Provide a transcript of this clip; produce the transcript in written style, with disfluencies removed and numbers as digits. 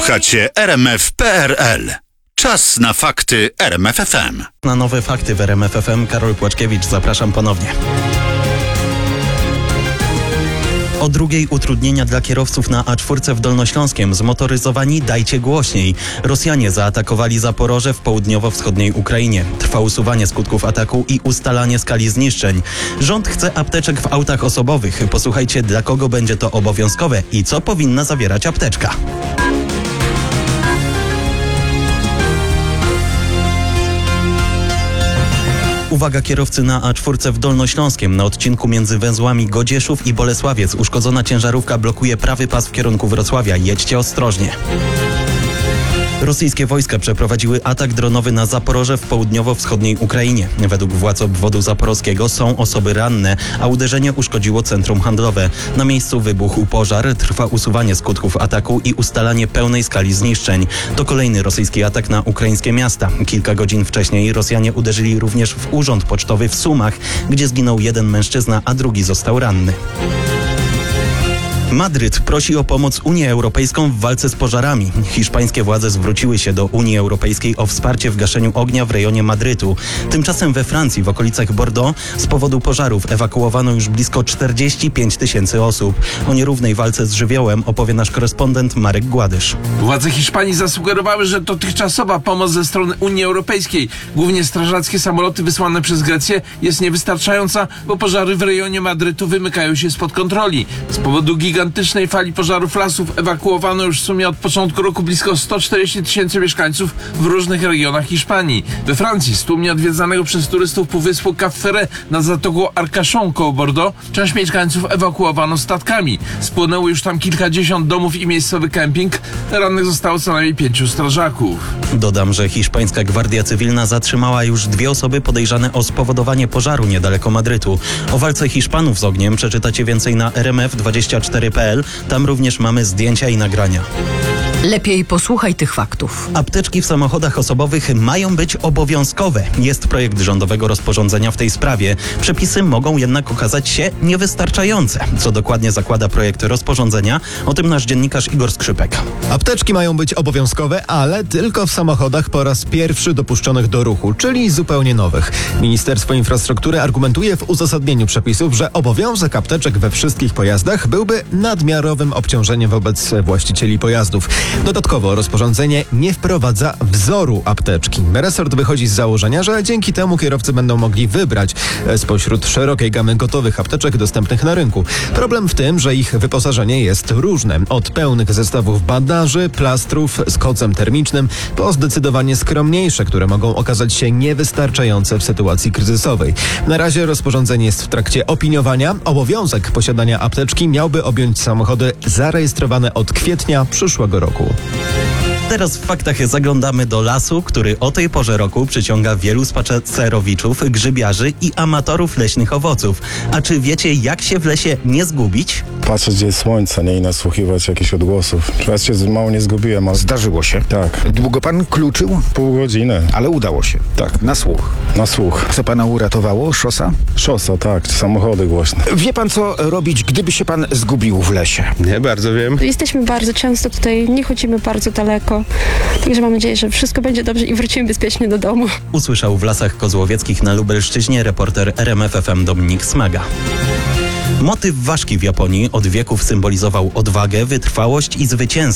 Słuchacie RMF.pl. Czas na fakty RMF FM. Na nowe fakty w RMF FM Karol Płaczkiewicz. Zapraszam ponownie. O drugiej utrudnienia dla kierowców na A4 w Dolnośląskiem. Zmotoryzowani dajcie głośniej. Rosjanie zaatakowali Zaporoże w południowo-wschodniej Ukrainie. Trwa usuwanie skutków ataku i ustalanie skali zniszczeń. Rząd chce apteczek w autach osobowych. Posłuchajcie, dla kogo będzie to obowiązkowe i co powinna zawierać apteczka. Uwaga, kierowcy na A4 w Dolnośląskiem. Na odcinku między węzłami Godzieszów i Bolesławiec uszkodzona ciężarówka blokuje prawy pas w kierunku Wrocławia. Jedźcie ostrożnie. Rosyjskie wojska przeprowadziły atak dronowy na Zaporoże w południowo-wschodniej Ukrainie. Według władz obwodu zaporowskiego są osoby ranne, a uderzenie uszkodziło centrum handlowe. Na miejscu wybuchł pożar, trwa usuwanie skutków ataku i ustalanie pełnej skali zniszczeń. To kolejny rosyjski atak na ukraińskie miasta. Kilka godzin wcześniej Rosjanie uderzyli również w urząd pocztowy w Sumach, gdzie zginął jeden mężczyzna, a drugi został ranny. Madryt prosi o pomoc Unię Europejską w walce z pożarami. Hiszpańskie władze zwróciły się do Unii Europejskiej o wsparcie w gaszeniu ognia w rejonie Madrytu. Tymczasem we Francji, w okolicach Bordeaux, z powodu pożarów ewakuowano już blisko 45 000 osób. O nierównej walce z żywiołem opowie nasz korespondent Marek Gładysz. Władze Hiszpanii zasugerowały, że dotychczasowa pomoc ze strony Unii Europejskiej, głównie strażackie samoloty wysłane przez Grecję, jest niewystarczająca, bo pożary w rejonie Madrytu wymykają się spod kontroli. Z powodu gigantycznej fali pożarów lasów ewakuowano już w sumie od początku roku blisko 140 000 mieszkańców w różnych regionach Hiszpanii. We Francji, z tłumnie odwiedzanego przez turystów półwyspu Cap Ferret nad zatoką Arcachon koło Bordeaux, część mieszkańców ewakuowano statkami. Spłonęło już tam kilkadziesiąt domów i miejscowy kemping. Rannych zostało co najmniej 5 strażaków. Dodam, że hiszpańska Gwardia Cywilna zatrzymała już 2 osoby podejrzane o spowodowanie pożaru niedaleko Madrytu. O walce Hiszpanów z ogniem przeczytacie więcej na rmf24.pl. Tam również mamy zdjęcia i nagrania. Lepiej posłuchaj tych faktów. Apteczki w samochodach osobowych mają być obowiązkowe. Jest projekt rządowego rozporządzenia w tej sprawie. Przepisy mogą jednak okazać się niewystarczające. Co dokładnie zakłada projekt rozporządzenia? O tym nasz dziennikarz Igor Skrzypek. Apteczki mają być obowiązkowe, ale tylko w samochodach po raz pierwszy dopuszczonych do ruchu, czyli zupełnie nowych. Ministerstwo Infrastruktury argumentuje w uzasadnieniu przepisów, że obowiązek apteczek we wszystkich pojazdach byłby nadmiarowym obciążeniem wobec właścicieli pojazdów. Dodatkowo rozporządzenie nie wprowadza wzoru apteczki. Resort wychodzi z założenia, że dzięki temu kierowcy będą mogli wybrać spośród szerokiej gamy gotowych apteczek dostępnych na rynku. Problem w tym, że ich wyposażenie jest różne. Od pełnych zestawów bandaży, plastrów z kocem termicznym, po zdecydowanie skromniejsze, które mogą okazać się niewystarczające w sytuacji kryzysowej. Na razie rozporządzenie jest w trakcie opiniowania. Obowiązek posiadania apteczki miałby objąć samochody zarejestrowane od kwietnia przyszłego roku. Teraz w faktach zaglądamy do lasu, który o tej porze roku przyciąga wielu spacerowiczów, grzybiarzy i amatorów leśnych owoców. A czy wiecie, jak się w lesie nie zgubić? Patrzeć, gdzie jest słońce, nie? I nasłuchiwać jakichś odgłosów. Teraz się mało nie zgubiłem, ale... Zdarzyło się. Tak. Długo pan kluczył? Pół godziny. Ale udało się. Tak. Na słuch. Na słuch. Co pana uratowało? Szosa? Szosa, tak. Samochody głośne. Wie pan, co robić, gdyby się pan zgubił w lesie? Nie bardzo wiem. Jesteśmy bardzo często tutaj, nie chodzimy bardzo daleko. Także mam nadzieję, że wszystko będzie dobrze i wrócimy bezpiecznie do domu. Usłyszał w Lasach Kozłowieckich na Lubelszczyźnie reporter RMF FM Dominik Smaga. Motyw ważki w Japonii od wieków symbolizował odwagę, wytrwałość i zwycięstwo.